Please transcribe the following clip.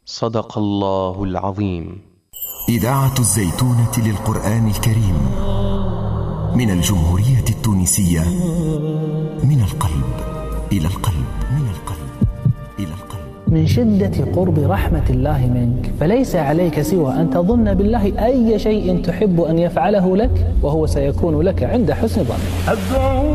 صدق الله العظيم. إذاعة الزيتونة للقرآن الكريم من الجمهورية التونسية، من القلب إلى القلب، من القلب إلى القلب. من شدة قرب رحمة الله منك، فليس عليك سوى أن تظن بالله أي شيء تحب أن يفعله لك، وهو سيكون لك عند حسن ظنك.